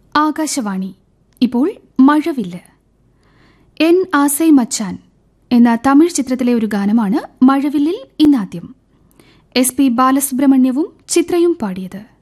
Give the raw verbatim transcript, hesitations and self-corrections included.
ആകാശവാണി. ഇപ്പോൾ മഴവില്ല്. എൻ ആസൈ മച്ചാൻ എന്ന തമിഴ് ചിത്രത്തിലെ ഒരു ഗാനമാണ് മഴവില്ലിൽ ഇന്നാദ്യം. എസ് പി ബാലസുബ്രഹ്മണ്യവും ചിത്രയും പാടിയത്.